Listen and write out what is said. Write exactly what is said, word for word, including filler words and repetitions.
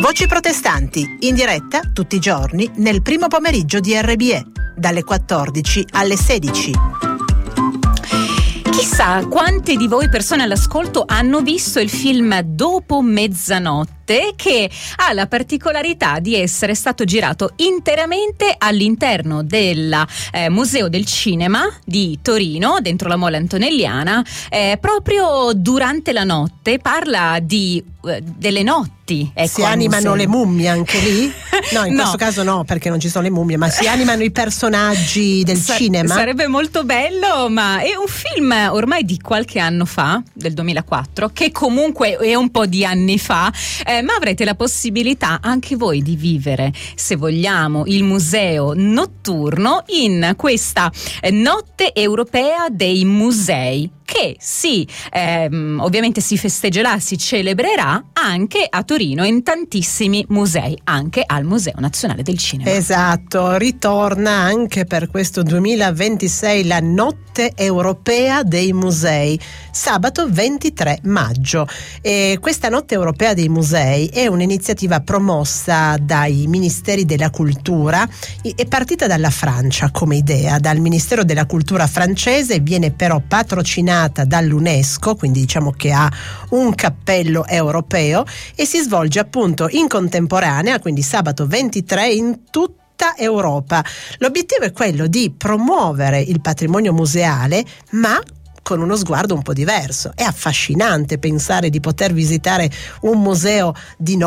Voci protestanti, in diretta tutti i giorni nel primo pomeriggio di R B E, dalle quattordici alle sedici. Chissà quante di voi persone all'ascolto hanno visto il film Dopo mezzanotte, che ha la particolarità di essere stato girato interamente all'interno del eh, Museo del Cinema di Torino, dentro la Mole Antonelliana, eh, proprio durante la notte. Parla di eh, delle notti. Ecco, si animano le mummie anche lì? No, in no. questo caso no, perché non ci sono le mummie, ma si animano i personaggi del Sa- cinema. Sarebbe molto bello, ma è un film ormai di qualche anno fa, del duemilaquattro, che comunque è un po' di anni fa, eh, ma avrete la possibilità anche voi di vivere, se vogliamo, il museo notturno in questa eh, notte europea dei musei, che sì, ehm, ovviamente si festeggerà, si celebrerà anche a Torino in tantissimi musei, anche al Museo Nazionale del Cinema. Esatto, ritorna anche per questo duemilaventisei la Notte Europea dei Musei, sabato ventitré maggio. E questa Notte Europea dei Musei è un'iniziativa promossa dai Ministeri della Cultura, è partita dalla Francia come idea, dal Ministero della Cultura francese, viene però patrocinata dall'UNESCO, quindi diciamo che ha un cappello europeo, e si svolge appunto in contemporanea, quindi sabato ventitré, in tutta Europa. L'obiettivo è quello di promuovere il patrimonio museale, ma con uno sguardo un po' diverso. È affascinante pensare di poter visitare un museo di